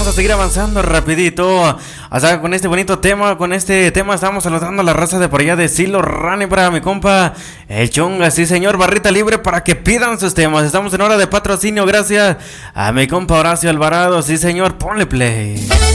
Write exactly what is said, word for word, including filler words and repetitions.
vamos a seguir avanzando rapidito. O sea, con este bonito tema, con este tema estamos saludando a la raza de por allá de Silo Rani para mi compa el Chonga, sí señor, barrita libre para que pidan sus temas. Estamos en hora de patrocinio, gracias a mi compa Horacio Alvarado, sí señor, ponle play.